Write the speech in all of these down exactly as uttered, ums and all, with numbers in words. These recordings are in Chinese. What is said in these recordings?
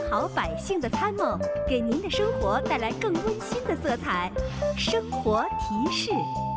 好百姓的参谋，给您的生活带来更温馨的色彩。生活提示。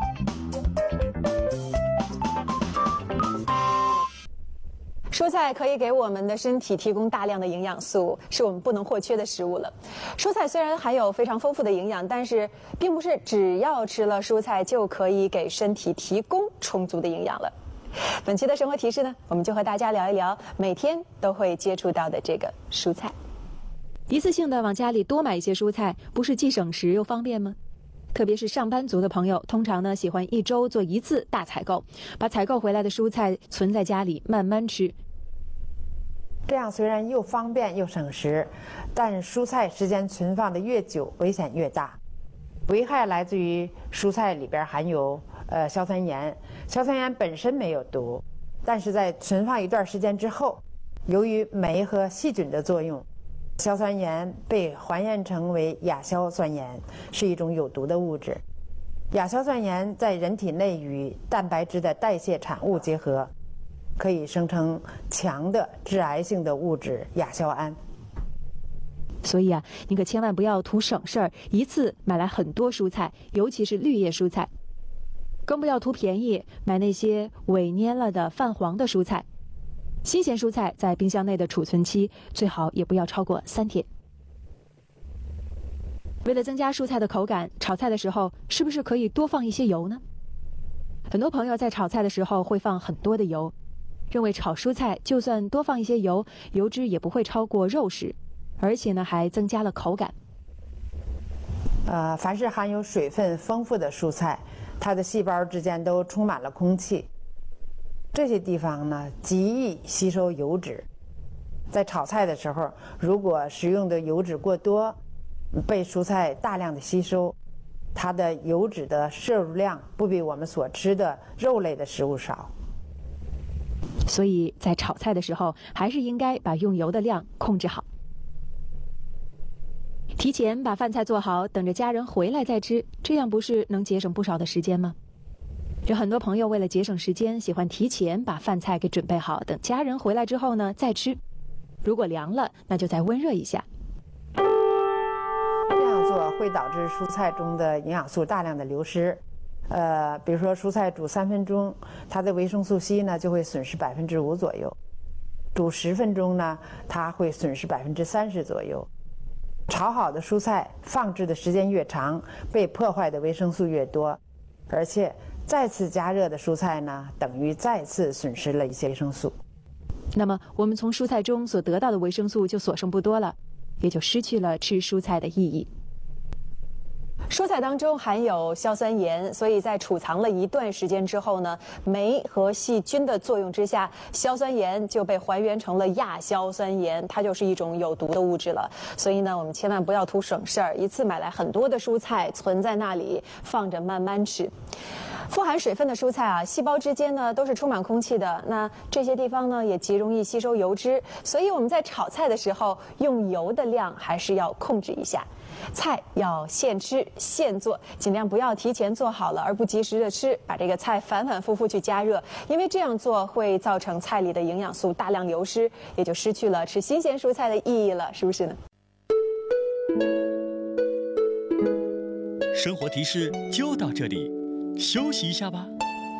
蔬菜可以给我们的身体提供大量的营养素，是我们不能或缺的食物了。蔬菜虽然含有非常丰富的营养，但是并不是只要吃了蔬菜就可以给身体提供充足的营养了。本期的生活提示呢，我们就和大家聊一聊每天都会接触到的这个蔬菜。 一次性的往家里多买一些蔬菜，不是既省时又方便吗？特别是上班族的朋友，通常呢喜欢一周做一次大采购，把采购回来的蔬菜存在家里慢慢吃。 这样虽然又方便又省时，但蔬菜时间存放的越久，危险越大。危害来自于蔬菜里边含有呃硝酸盐，硝酸盐本身没有毒，但是在存放一段时间之后，由于酶和细菌的作用，硝酸盐被还原成为亚硝酸盐，是一种有毒的物质。亚硝酸盐在人体内与蛋白质的代谢产物结合，可以生成强的致癌性的物质亚硝胺。 所以啊，你可千万不要图省事儿，一次买来很多蔬菜，尤其是绿叶蔬菜。更不要图便宜，买那些萎蔫了的泛黄的蔬菜。新鲜蔬菜在冰箱内的储存期最好也不要超过三天。为了增加蔬菜的口感，炒菜的时候是不是可以多放一些油呢？很多朋友在炒菜的时候会放很多的油，认为炒蔬菜就算多放一些油，油脂也不会超过肉食，而且呢还增加了口感。 呃，凡是含有水分丰富的蔬菜，它的细胞之间都充满了空气，这些地方呢极易吸收油脂。在炒菜的时候，如果食用的油脂过多，被蔬菜大量的吸收，它的油脂的摄入量不比我们所吃的肉类的食物少。 所以在炒菜的时候，还是应该把用油的量控制好。提前把饭菜做好，等着家人回来再吃，这样不是能节省不少的时间吗？有很多朋友为了节省时间，喜欢提前把饭菜给准备好，等家人回来之后呢再吃。如果凉了，那就再温热一下。 这样做会导致蔬菜中的营养素大量的流失。呃，比如说蔬菜煮三分钟，它的维生素 C 呢就会损失百分之五左右；煮十分钟呢，它会损失百分之三十左右。炒好的蔬菜放置的时间越长，被破坏的维生素越多，而且再次加热的蔬菜呢，等于再次损失了一些维生素。 那么我们从蔬菜中所得到的维生素就所剩不多了，也就失去了吃蔬菜的意义。 蔬菜当中含有硝酸盐，所以在储藏了一段时间之后呢，酶和细菌的作用之下，硝酸盐就被还原成了亚硝酸盐，它就是一种有毒的物质了。所以呢，我们千万不要图省事儿，一次买来很多的蔬菜存在那里放着慢慢吃。富含水分的蔬菜啊，细胞之间呢都是充满空气的，那这些地方呢也极容易吸收油脂，所以我们在炒菜的时候用油的量还是要控制一下。菜要现吃现做，尽量不要提前做好了而不及时的吃，把这个菜反反复复去加热，因为这样做会造成菜里的营养素大量流失，也就失去了吃新鲜蔬菜的意义了，是不是呢？ 生活提示就到这里，休息一下吧。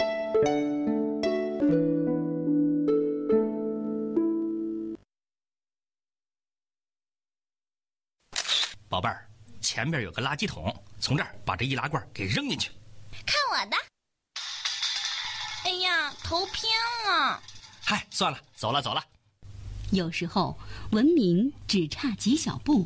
宝贝儿，前边有个垃圾桶，从这儿把这易拉罐给扔进去。 看我的！哎呀，头偏了。 嗨，算了，走了走了。 有时候文明只差几小步。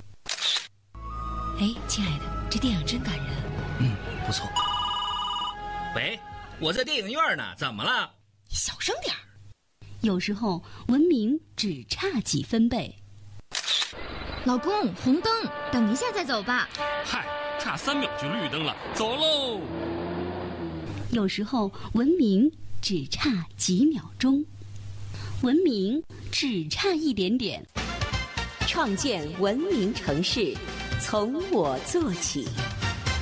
哎，亲爱的，这电影真感人。 嗯，不错。喂，我在电影院呢，怎么了？ 小声点儿。 有时候文明只差几分贝。 老公，红灯，等一下再走吧。 嗨，差三秒就绿灯了，走喽。 有时候文明只差几秒钟，文明只差一点点。 创建文明城市，从我做起。